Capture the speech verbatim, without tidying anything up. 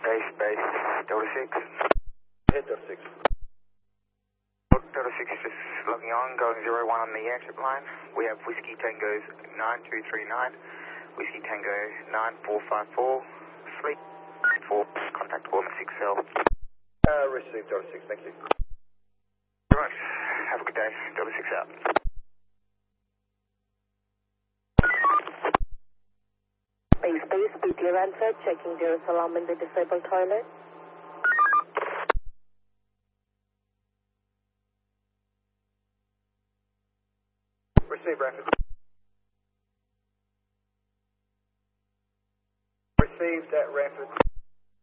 Base, base, Delta six. Head Delta six. Delta six is just logging on, going zero one on the airship line. We have Whiskey Tango's nine two three nine, Whiskey Tango nine four five four, sleep four, contact Gorman six L. Uh, receive Delta six, thank you. Right, have a good day, Delta six out. Base, base, B T Ranford, checking Dearest alarm in the disabled toilet. Receive Ranford. Received at Ranford.